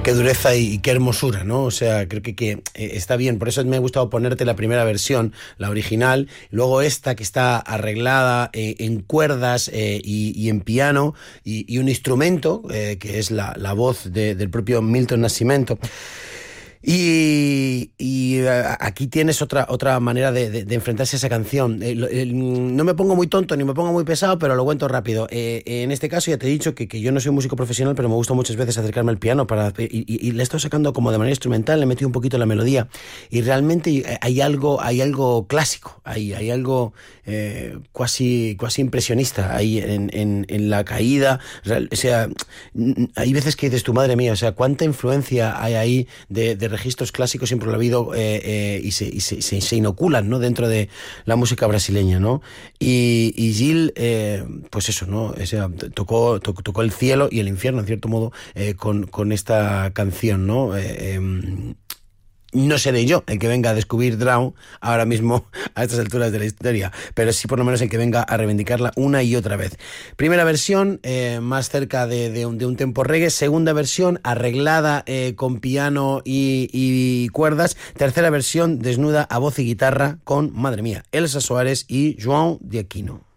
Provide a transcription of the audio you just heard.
qué dureza y qué hermosura, ¿no? O sea, creo que está bien. Por eso me ha gustado ponerte la primera versión, la original, luego esta que está arreglada en cuerdas y en piano y un instrumento que es la voz del propio Milton Nascimento. Y aquí tienes otra manera de enfrentarse a esa canción. No me pongo muy tonto ni me pongo muy pesado, pero lo cuento rápido. En este caso ya te he dicho que yo no soy músico profesional, pero me gusta muchas veces acercarme al piano y le he estado sacando como de manera instrumental, le he metido un poquito la melodía y realmente hay algo clásico, hay algo casi impresionista ahí en la caída. O sea, hay veces que dices, tu madre mía, o sea, cuánta influencia hay ahí de registros clásicos, siempre lo ha habido y se inoculan, ¿no?, dentro de la música brasileña, ¿no? Y Gil, pues eso, ¿no? O sea, tocó el cielo y el infierno, en cierto modo, con esta canción, ¿no? No seré yo el que venga a descubrir Drown ahora mismo a estas alturas de la historia, pero sí por lo menos el que venga a reivindicarla una y otra vez. Primera versión, más cerca de un tempo reggae. Segunda versión, arreglada con piano y cuerdas. Tercera versión, desnuda a voz y guitarra con, madre mía, Elsa Soares y João de Aquino.